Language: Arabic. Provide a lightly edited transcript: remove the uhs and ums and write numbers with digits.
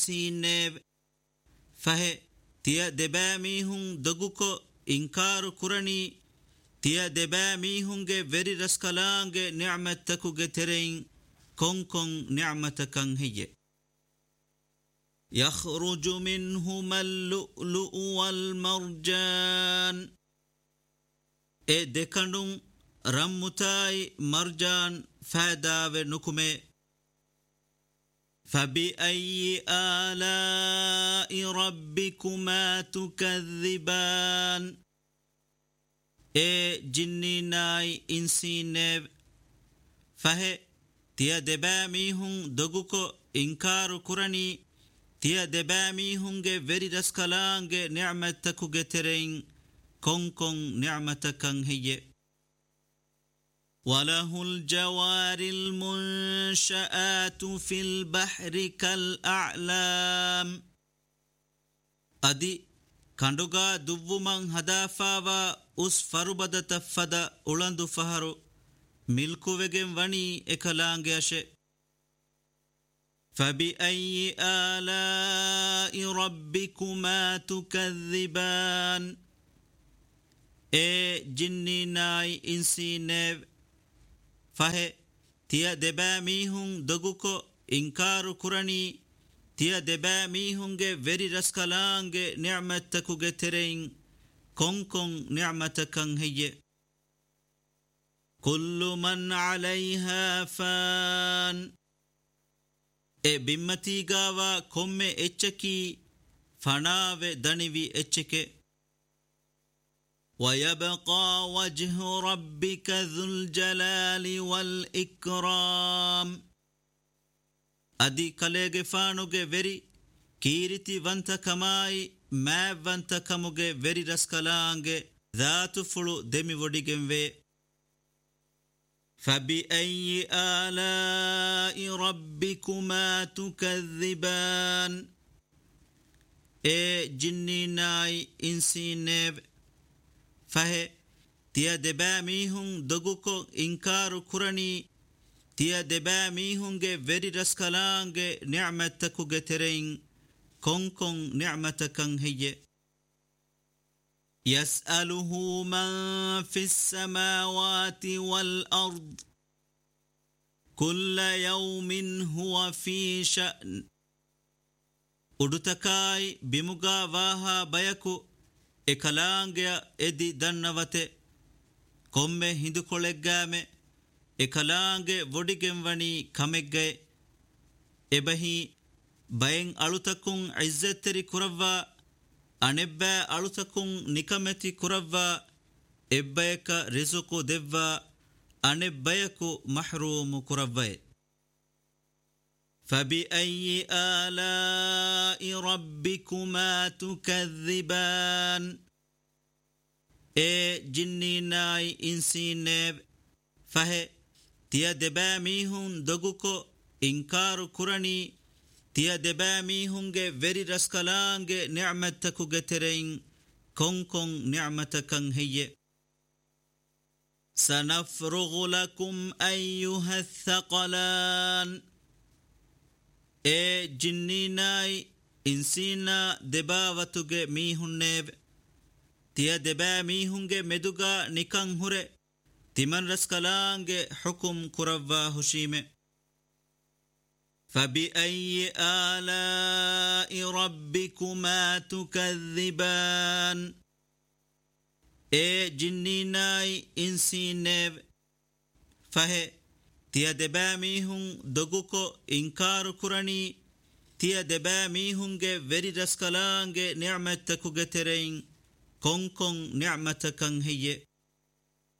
سينيب فه تيا دباميهم دقوكو إنكار كرني تيا دباميهم فيري رسكالانج نعمتكو ترين كون نعمتكن هي يخرج منهما اللؤلؤ والمرجان دكانون رمتاي مرجان فاداو نكمي فبأي آلاء ربكما تكذبان جنيناي إنسينيب فه تيا دباميهم دقوكو إنكار كرني تيا دباميهم فيري رسكالانج نعمتكو ترين كون نعمتكن هي وله الجوار المنشآت في البحر كالأعلام أدي كندوغا دوومن هدافاوا أس فربد تفدا أولندو فهرو ملكو وگن وني اكلانگيش فبأي آلاء ربكما تكذبان جنيناي إنسينيب فه تيا دباميهم دقوكو إنكار كرني تيا دباميهم فيري رسكالانج نعمتكو ترين كون نعمتكن هي كل من عليها فان بمتي غاوا كوم اتشكي فناوه دنوي اتشكي ويبقى وجه ربك ذو الجلال والإكرام أدي كاليغ فانوغ ويري كيرتي وانتا كماي ما وانتا كموغ ويري رسكالانغ ذات فلو دمي وديگن وي فبأي آلاء ربكما تكذبان جنيناي إنسينيب فه تيا دباميهم دقوكو إنكار كرني تيا دباميهم فيري رسكالانج نعمتكو ترين كون نعمتكن هي يسأله من في السماوات والأرض كل يوم هو في شأن أدتكاي بمغا واها بيكو ekalaangya edi dannavate komme hindu koleggame ekalaange vodigen wani kamegge ebahi bayen alutakun izzetteri kuravva anebba alutakun nikameti kuravva ebbayaka rizuku devva anebbayaku mahrumu kuravva فبأي آلاء ربكما تكذبان جنيناي إنسينيب فه تيا دباميهم دقوكو إنكار كرني تيا دباميهم فيري رسكالانج نعمتكو ترين كون نعمتكن هي سنفرغ لكم أيها الثقلان جنيناي إنسينا دباوتوغ ميهنب تيا دبا ميهنگ مدوغا نكان هره تمن رسكالانگ حكم كروا هشيمه فبأي آلاء ربكما تكذبان جنيناي إنسينب فه تيا دبا ميهن دقوكو إنكار كراني تيا دبا ميهنگ وری رسكالانگ نعمتكو ترين كون نعمتكن هي